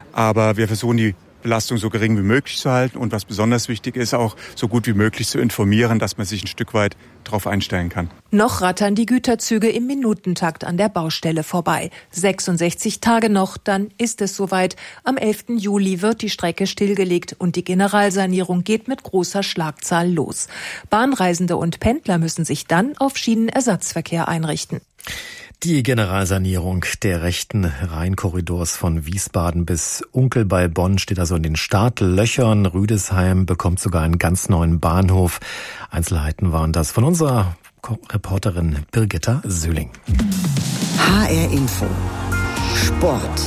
Aber wir versuchen, die Belastung so gering wie möglich zu halten und was besonders wichtig ist, auch so gut wie möglich zu informieren, dass man sich ein Stück weit darauf einstellen kann. Noch rattern die Güterzüge im Minutentakt an der Baustelle vorbei. 66 Tage noch, dann ist es soweit. Am 11. Juli wird die Strecke stillgelegt und die Generalsanierung geht mit großer Schlagzahl los. Bahnreisende und Pendler müssen sich dann auf Schienenersatzverkehr einrichten. Die Generalsanierung der rechten Rheinkorridors von Wiesbaden bis Unkel bei Bonn steht also in den Startlöchern. Rüdesheim bekommt sogar einen ganz neuen Bahnhof. Einzelheiten waren das von unserer Reporterin Birgitta Söhling. HR Info. Sport.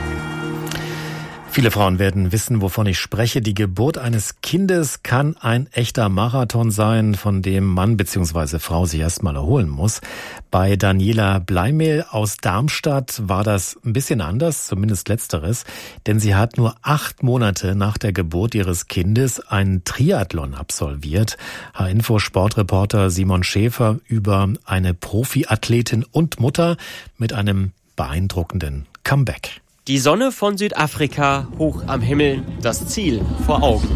Viele Frauen werden wissen, wovon ich spreche. Die Geburt eines Kindes kann ein echter Marathon sein, von dem Mann bzw. Frau sich erstmal erholen muss. Bei Daniela Bleimehl aus Darmstadt war das ein bisschen anders, zumindest letzteres, denn sie hat nur 8 Monate nach der Geburt ihres Kindes einen Triathlon absolviert. H-Info-Sportreporter Simon Schäfer über eine Profiathletin und Mutter mit einem beeindruckenden Comeback. Die Sonne von Südafrika hoch am Himmel, das Ziel vor Augen.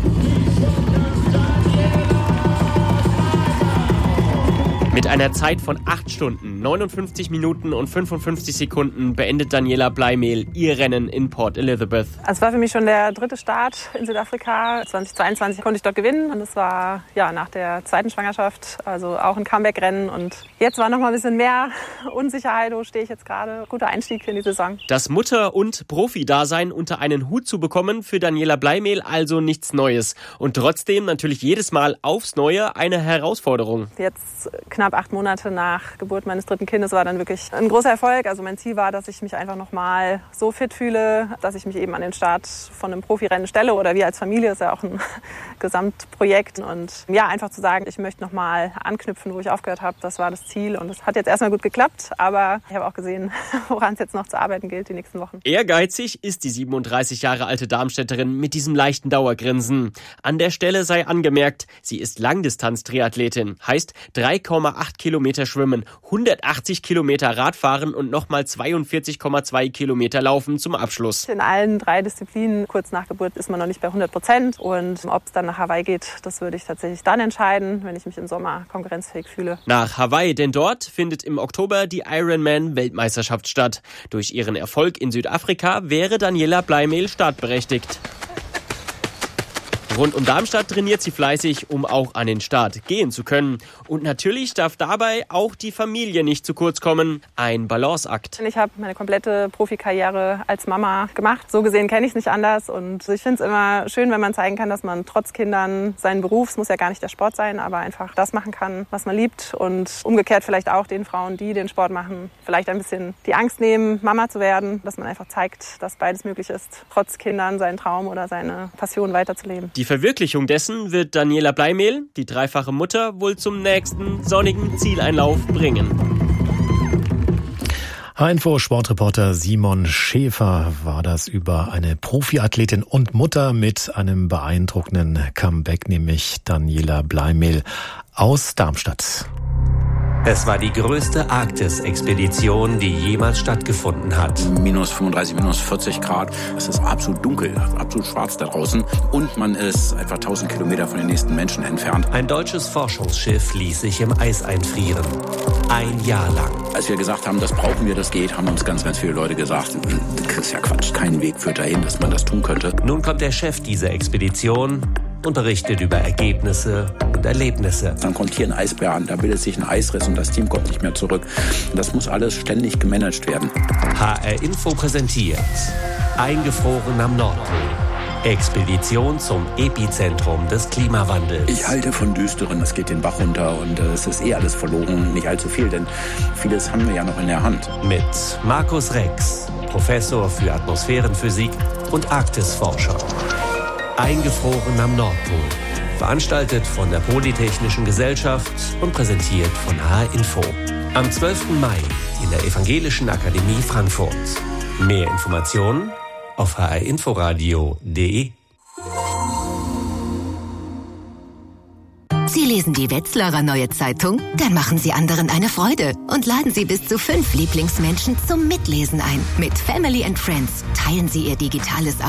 Mit einer Zeit von 8 Stunden, 59 Minuten und 55 Sekunden beendet Daniela Bleimehl ihr Rennen in Port Elizabeth. Es war für mich schon der 3. Start in Südafrika. 2022 konnte ich dort gewinnen und es war nach der 2. Schwangerschaft, also auch ein Comeback-Rennen. Und jetzt war noch mal ein bisschen mehr Unsicherheit, wo stehe ich jetzt gerade. Guter Einstieg in die Saison. Das Mutter- und Profi-Dasein unter einen Hut zu bekommen, für Daniela Bleimehl also nichts Neues. Und trotzdem natürlich jedes Mal aufs Neue eine Herausforderung. Jetzt knapp 8 Monate nach Geburt meines 3. Kindes war dann wirklich ein großer Erfolg. Also mein Ziel war, dass ich mich einfach nochmal so fit fühle, dass ich mich eben an den Start von einem Profirennen stelle. Oder wir als Familie, ist ja auch ein Gesamtprojekt. Und einfach zu sagen, ich möchte nochmal anknüpfen, wo ich aufgehört habe, das war das Ziel. Und es hat jetzt erstmal gut geklappt. Aber ich habe auch gesehen, woran es jetzt noch zu arbeiten gilt die nächsten Wochen. Ehrgeizig ist die 37 Jahre alte Darmstädterin mit diesem leichten Dauergrinsen. An der Stelle sei angemerkt, sie ist Langdistanz-Triathletin. Heißt 3,8 Kilometer schwimmen, 180 Kilometer Radfahren und nochmal 42,2 Kilometer laufen zum Abschluss. In allen 3 Disziplinen, kurz nach Geburt, ist man noch nicht bei 100%. Und ob es dann nach Hawaii geht, das würde ich tatsächlich dann entscheiden, wenn ich mich im Sommer konkurrenzfähig fühle. Nach Hawaii, denn dort findet im Oktober die Ironman-Weltmeisterschaft statt. Durch ihren Erfolg in Südafrika wäre Daniela Bleimehl startberechtigt. Rund um Darmstadt trainiert sie fleißig, um auch an den Start gehen zu können. Und natürlich darf dabei auch die Familie nicht zu kurz kommen. Ein Balanceakt. Ich habe meine komplette Profikarriere als Mama gemacht. So gesehen kenne ich es nicht anders. Und ich finde es immer schön, wenn man zeigen kann, dass man trotz Kindern seinen Beruf, es muss ja gar nicht der Sport sein, aber einfach das machen kann, was man liebt. Und umgekehrt vielleicht auch den Frauen, die den Sport machen, vielleicht ein bisschen die Angst nehmen, Mama zu werden. Dass man einfach zeigt, dass beides möglich ist, trotz Kindern seinen Traum oder seine Passion weiterzuleben. Die Verwirklichung dessen wird Daniela Bleimehl, die dreifache Mutter, wohl zum nächsten sonnigen Zieleinlauf bringen. H-Info Sportreporter Simon Schäfer war das über eine Profiathletin und Mutter mit einem beeindruckenden Comeback, nämlich Daniela Bleimehl aus Darmstadt. Es war die größte Arktis-Expedition, die jemals stattgefunden hat. Minus 35, minus 40 Grad. Es ist absolut dunkel, absolut schwarz da draußen. Und man ist etwa 1000 Kilometer von den nächsten Menschen entfernt. Ein deutsches Forschungsschiff ließ sich im Eis einfrieren. 1 Jahr lang. Als wir gesagt haben, das brauchen wir, das geht, haben uns ganz, ganz viele Leute gesagt, das ist ja Quatsch, kein Weg führt dahin, dass man das tun könnte. Nun kommt der Chef dieser Expedition und berichtet über Ergebnisse und Erlebnisse. Dann kommt hier ein Eisbär an, da bildet sich ein Eisriss und das Team kommt nicht mehr zurück. Das muss alles ständig gemanagt werden. HR Info präsentiert Eingefroren am Nordpol. Expedition zum Epizentrum des Klimawandels. Ich halte von Düsteren, es geht den Bach runter und es ist alles verloren. Nicht allzu viel, denn vieles haben wir ja noch in der Hand. Mit Markus Rex, Professor für Atmosphärenphysik und Arktisforscher. Eingefroren am Nordpol. Veranstaltet von der Polytechnischen Gesellschaft und präsentiert von HR-Info. Am 12. Mai in der Evangelischen Akademie Frankfurt. Mehr Informationen auf hrinforadio.de. Sie lesen die Wetzlarer Neue Zeitung? Dann machen Sie anderen eine Freude und laden Sie bis zu 5 Lieblingsmenschen zum Mitlesen ein. Mit Family and Friends teilen Sie Ihr digitales